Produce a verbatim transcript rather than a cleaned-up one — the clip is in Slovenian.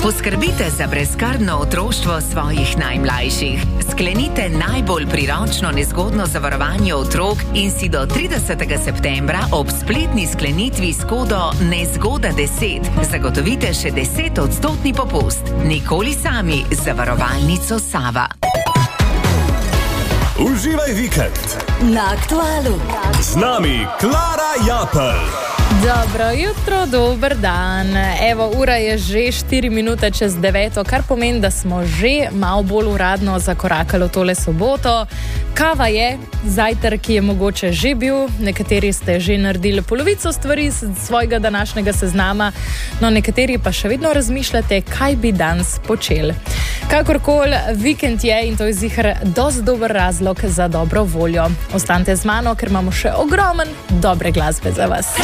Poskrbite za brezskrbno otroštvo svojih najmlajših. Sklenite najbolj priročno nezgodno zavarovanje otrok in si do tridesetega septembra ob spletni sklenitvi s kodo nezgoda deset zagotovite še deset odstotni popust. Nikoli sami z zavarovalnico Sava. Uživaj vikend na Aktualu. Z nami Klara Japelj. Dobro jutro, dober dan. Evo, ura je že štiri minute čez deveto, kar pomeni, da smo že malo bolj uradno zakorakali v tole soboto. Kava je, zajtrk je mogoče že bil, nekateri ste že naredili polovico stvari z svojega današnjega seznama, no nekateri pa še vedno razmišljate, kaj bi danes počeli. Kakorkoli, vikend je in to je ziher dosti dober razlog za dobro voljo. Ostanite z mano, ker imamo še ogromen dobre glasbe za vas.